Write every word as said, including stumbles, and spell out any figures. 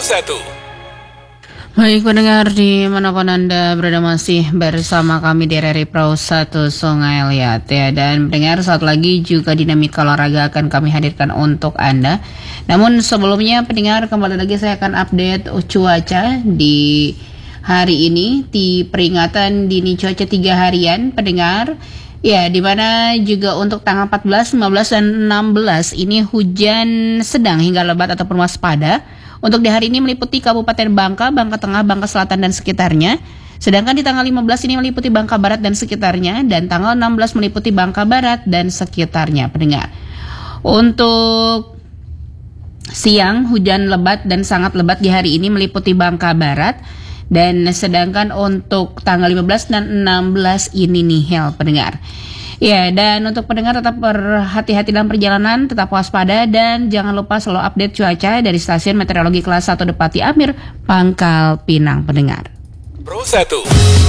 satu. Baik pendengar dimanapun Anda berada, masih bersama kami di R R I Pro satu Sungai Liat ya. Dan pendengar, saat lagi juga dinamika olahraga akan kami hadirkan untuk Anda. Namun sebelumnya pendengar, kembali lagi saya akan update cuaca di hari ini di peringatan dini cuaca tiga harian pendengar. Ya, di mana juga untuk tanggal empat belas, lima belas, dan enam belas ini hujan sedang hingga lebat ataupun waspada. Untuk di hari ini meliputi Kabupaten Bangka, Bangka Tengah, Bangka Selatan dan sekitarnya. Sedangkan di tanggal lima belas ini meliputi Bangka Barat dan sekitarnya, dan tanggal enam belas meliputi Bangka Barat dan sekitarnya pendengar. Untuk siang hujan lebat dan sangat lebat di hari ini meliputi Bangka Barat. Dan sedangkan untuk tanggal lima belas dan enam belas ini nihil pendengar. Ya, dan untuk pendengar tetap berhati-hati dalam perjalanan, tetap waspada, dan jangan lupa selalu update cuaca dari stasiun meteorologi kelas satu Depati Amir, Pangkal Pinang pendengar. Pro satu.